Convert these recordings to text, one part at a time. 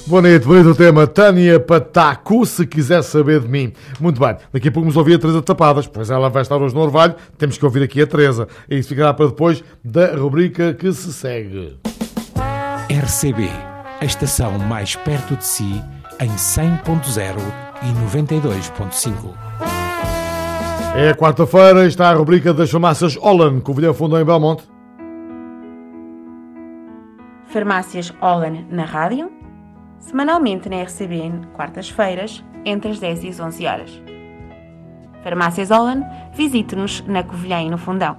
Bonito o tema Tânia Pataco, se quiser saber de mim. Muito bem, daqui a pouco vamos ouvir a Teresa Tapadas, pois ela vai estar hoje no Orvalho, temos que ouvir aqui a Teresa. E isso ficará para depois da rubrica que se segue. RCB, a estação mais perto de si, em 100.0 e 92.5. É quarta-feira, está a rubrica das farmácias Holland, Covilhã Fundão em Belmonte. Farmácias Holland na rádio, semanalmente na RCB, quartas-feiras, entre as 10 e as 11 horas. Farmácias Holland, visite-nos na Covilhã e no Fundão.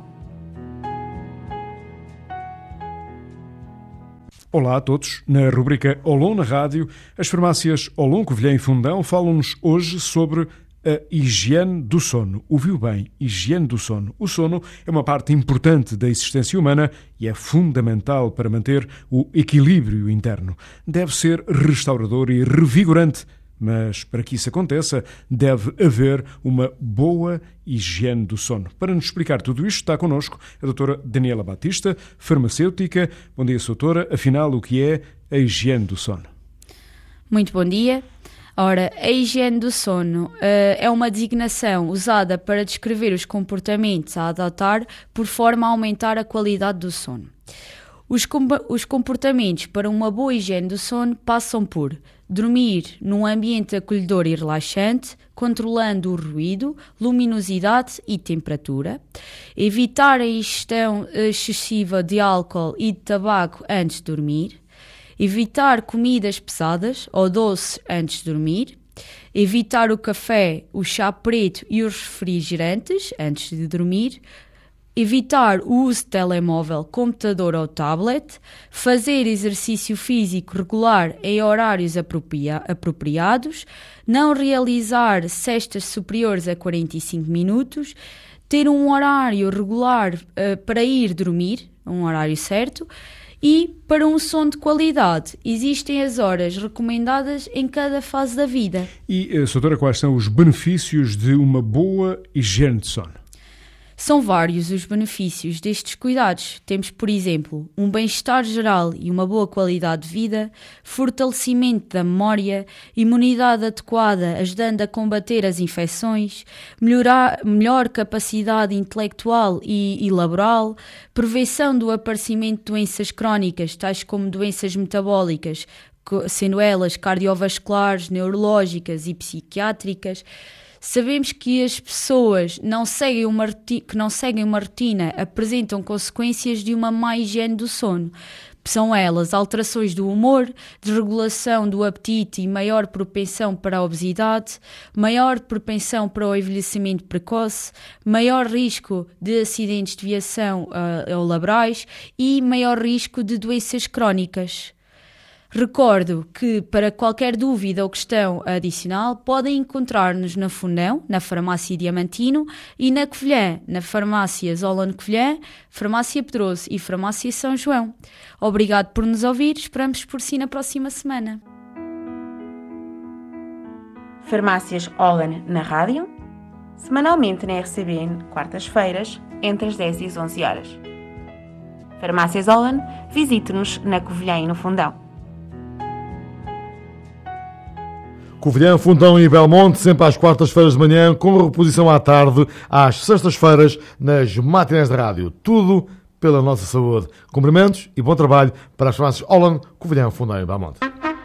Olá a todos. Na rubrica Olon na rádio, as farmácias Olon, Covilhã e Fundão falam-nos hoje sobre a higiene do sono. Ouviu bem, higiene do sono. O sono é uma parte importante da existência humana e é fundamental para manter o equilíbrio interno. Deve ser restaurador e revigorante, mas para que isso aconteça, deve haver uma boa higiene do sono. Para nos explicar tudo isto, está connosco a doutora Daniela Batista, farmacêutica. Bom dia, doutora. Afinal, o que é a higiene do sono? Muito bom dia. Ora, a higiene do sono é uma designação usada para descrever os comportamentos a adotar por forma a aumentar a qualidade do sono. Os comportamentos para uma boa higiene do sono passam por dormir num ambiente acolhedor e relaxante, controlando o ruído, luminosidade e temperatura, evitar a ingestão excessiva de álcool e de tabaco antes de dormir, evitar comidas pesadas ou doces antes de dormir, evitar o café, o chá preto e os refrigerantes antes de dormir, evitar o uso de telemóvel, computador ou tablet, fazer exercício físico regular em horários apropriados, não realizar cestas superiores a 45 minutos, ter um horário regular para ir dormir, um horário certo. E, para um sono de qualidade, existem as horas recomendadas em cada fase da vida. E, doutora, quais são os benefícios de uma boa higiene de sono? São vários os benefícios destes cuidados. Temos, por exemplo, um bem-estar geral e uma boa qualidade de vida, fortalecimento da memória, imunidade adequada ajudando a combater as infecções, melhor capacidade intelectual e laboral, prevenção do aparecimento de doenças crónicas, tais como doenças metabólicas, sendo elas cardiovasculares, neurológicas e psiquiátricas. Sabemos que as pessoas que não seguem uma rotina apresentam consequências de uma má higiene do sono. São elas alterações do humor, desregulação do apetite e maior propensão para a obesidade, maior propensão para o envelhecimento precoce, maior risco de acidentes de viação ou laborais e maior risco de doenças crónicas. Recordo que, para qualquer dúvida ou questão adicional, podem encontrar-nos na Fundão, na Farmácia Diamantino, e na Covilhã, na Farmácias Holland Covilhã, Farmácia Pedroso e Farmácia São João. Obrigado por nos ouvir, esperamos por si na próxima semana. Farmácias Holland na rádio, semanalmente na RCB, quartas-feiras, entre as 10 e as 11 horas. Farmácias Holland, visite-nos na Covilhã e no Fundão. Covilhã, Fundão e Belmonte, sempre às quartas-feiras de manhã, com reposição à tarde, às sextas-feiras, nas matinés de rádio. Tudo pela nossa saúde. Cumprimentos e bom trabalho para as farmácias Holland, Covilhã, Fundão e Belmonte.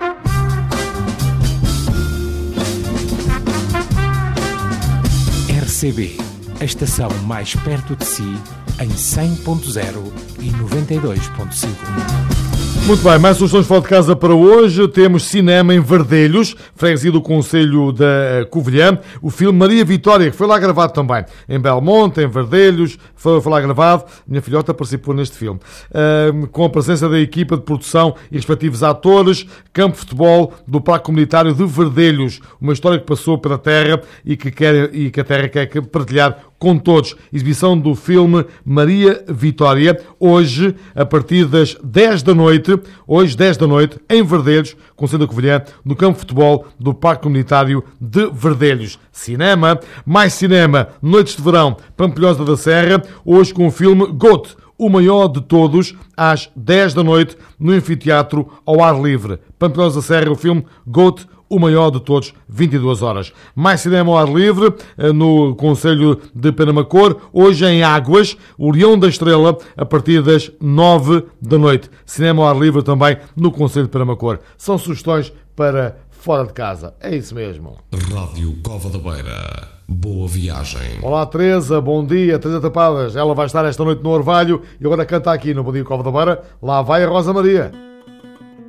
RCB, a estação mais perto de si, em 100.0 e 92.5. Muito bem, mais sugestões fora de casa para hoje. Temos cinema em Vardelhos, freguesia do Conselho da Covilhã. O filme Maria Vitória, que foi lá gravado também. Em Belmonte, em Vardelhos, foi lá gravado. Minha filhota participou neste filme. Com a presença da equipa de produção e respectivos atores. Campo de futebol do Parque Comunitário de Vardelhos. Uma história que passou pela terra e que a terra quer partilhar com todos. Exibição do filme Maria Vitória, hoje, a partir das 10 da noite, em Vardelhos, Conselho da Covilhã, no campo de futebol do Parque Comunitário de Vardelhos. Cinema, mais cinema, noites de verão, Pampilhosa da Serra, hoje com o filme Goat, o maior de todos, às 10 da noite, no Anfiteatro ao ar livre. Pampilhões da Serra, o filme Goat, o maior de todos, 22 horas. Mais cinema ao ar livre, no Concelho de Penamacor, hoje em Águas, o Leão da Estrela, a partir das 9 da noite. Cinema ao ar livre também no Concelho de Penamacor. São sugestões para fora de casa. É isso mesmo. Rádio Cova da Beira. Boa viagem. Olá, Teresa, bom dia. Teresa Tapadas, ela vai estar esta noite no Orvalho e agora canta aqui no Bom Dia Cova da Beira. Lá vai a Rosa Maria.